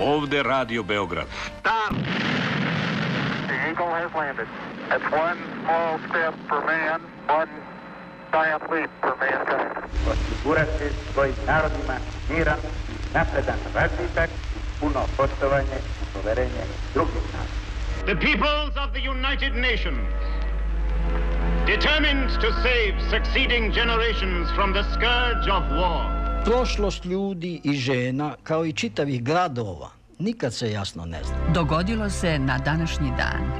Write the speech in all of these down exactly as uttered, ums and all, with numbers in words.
Ovde Radio Beograd. Stop! The Eagle has landed. That's one small step for man, one giant leap for mankind. Osigurati svojim narodima miran, napredan razvitak, puno poštovanje i poverenje drugih naroda. The peoples of the United Nations, determined to save succeeding generations from the scourge of war. Prošlost ljudi i žena, kao i čitavih gradova, nikad se jasno ne zna. Dogodilo se na današnji dan.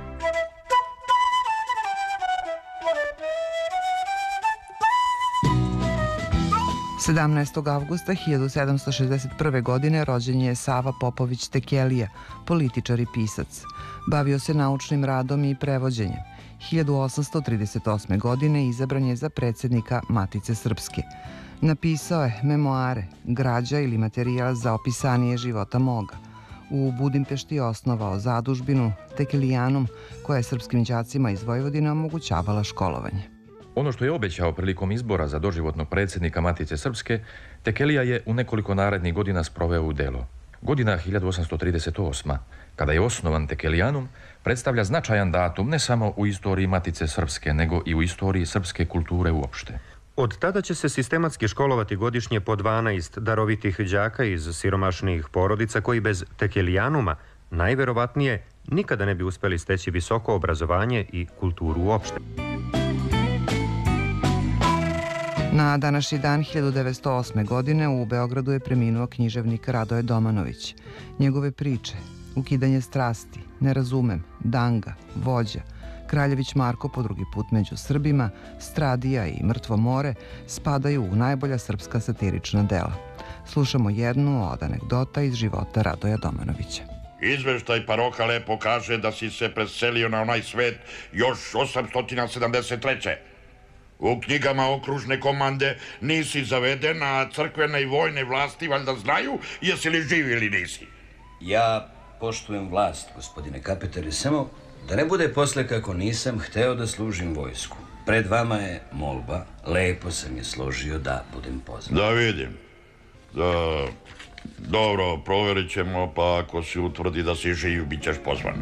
sedamnaestog avgusta hiljadu sedamsto šezdeset prve. godine rođen je Sava Popović Tekelija, političar i pisac. Bavio se naučnim radom i prevođenjem. hiljadu osamsto trideset osme. godine izabran je za predsjednika Matice Srpske. Napisao je memoare, građa ili materijal za opisanije života moga. U Budimpešti je osnovao zadužbinu Tekelijanum, koja je srpskim đacima iz Vojvodine omogućavala školovanje. Ono što je obećao prilikom izbora za doživotnog predsjednika Matice Srpske, Tekelija je u nekoliko narednih godina sproveo u delo. Godina hiljadu osamsto trideset osma. kada je osnovan Tekelijanum, predstavlja značajan datum ne samo u istoriji Matice Srpske, nego i u istoriji srpske kulture uopšte. Od tada će se sistematski školovati godišnje po dvanaest darovitih đaka iz siromašnijih porodica koji bez Tekelijanuma najverovatnije nikada ne bi uspeli steći visoko obrazovanje i kulturu uopšte. Na današnji dan hiljadu devetsto osme. godine u Beogradu je preminuo književnik Radoje Domanović. Njegove priče Ukidanje strasti, Ne razumem, Danga, Vođa, Kraljević Marko po drugi put među Srbima, Stradija i Mrtvo more spadaju u najbolja srpska satirična dela. Slušamo jednu od anegdota iz života Radoja Domanovića. Izveštaj paroha lepo kaže da si se preselio na onaj svet još osamsto sedamdeset treće. U knjigama okružne komande nisi zaveden, a crkvene i vojne vlasti valjda znaju jesi li živ ili nisi. Ja poštujem vlast, gospodine kapetare, samo da ne bude posle kako nisam hteo da služim vojsku. Pred vama je molba, lepo sam je složio da budem pozvan. Da vidim. Da, dobro, proverit ćemo, pa ako se utvrdi da si živ, bit ćeš pozvan.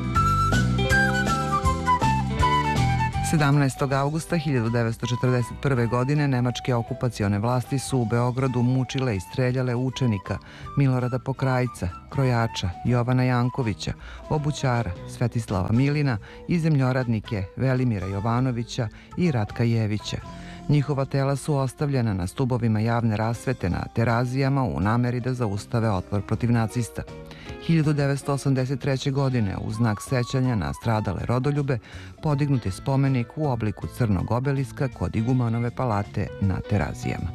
sedamnaestog avgusta hiljadu devetsto četrdeset prve. godine nemačke okupacione vlasti su u Beogradu mučile i streljale učenika Milorada Pokrajca, krojača Jovana Jankovića, obućara Svetislava Milina i zemljoradnike Velimira Jovanovića i Ratka Jevića. Njihova tela su ostavljena na stubovima javne rasvete na Terazijama u nameri da zaustave otpor protiv nacista. hiljadu devetsto osamdeset treće. godine u znak sećanja na stradale rodoljube podignut je spomenik u obliku crnog obeliska kod Igumanove palate na Terazijama.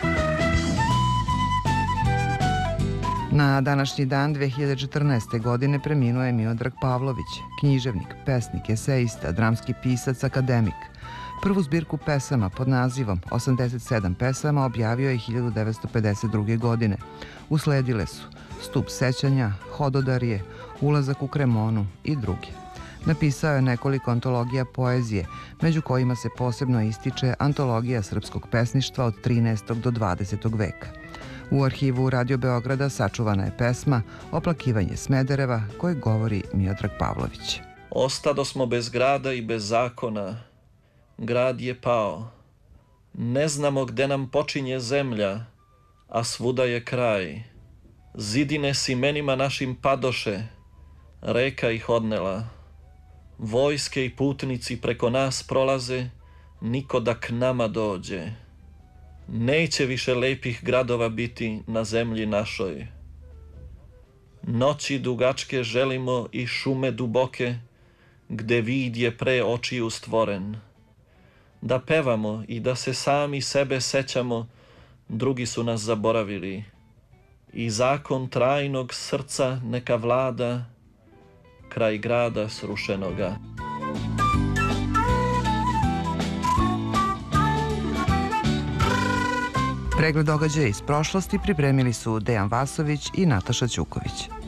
Na današnji dan dve hiljade četrnaeste. godine preminuo je Miodrag Pavlović, književnik, pesnik, esejista, dramski pisac, akademik. Prvu zbirku pesama pod nazivom osamdeset sedam pesama objavio je hiljadu devetsto pedeset druge. godine. Usledile su Stup sećanja, Hododarje, Ulazak u Kremonu i druge. Napisao je nekoliko antologija poezije, među kojima se posebno ističe antologija srpskog pesništva od trinaestog do dvadesetog veka. U arhivu Radio Beograda sačuvana je pesma Oplakivanje Smedereva, koje govori Miodrag Pavlović. Ostado smo bez grada i bez zakona. Grad je pao. Ne znamo gde nam počinje zemlja, a svuda je kraj. Zidine s imenima našim padoše, reka ih odnela. Vojske i putnici preko nas prolaze, niko da k nama dođe. Neće više lepih gradova biti na zemlji našoj. Noći dugačke želimo i šume duboke, gde vid je pre očiju stvoren. Da pevamo i da se sami sebe sećamo, drugi su nas zaboravili. I zakon trajnog srca neka vlada kraj grada srušenoga. Pregled događaja iz prošlosti pripremili su Dejan Vasović i Nataša Ćuković.